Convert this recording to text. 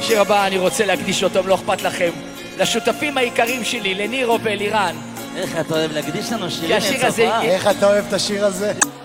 השיר הבא אני רוצה להקדיש אותו, אם לא אכפת לכם, לשותפים העיקריים שלי, לנירו ואלירן. איך אתה אוהב להקדיש לנו שירים מהשיר הזה... איך אתה אוהב את השיר הזה?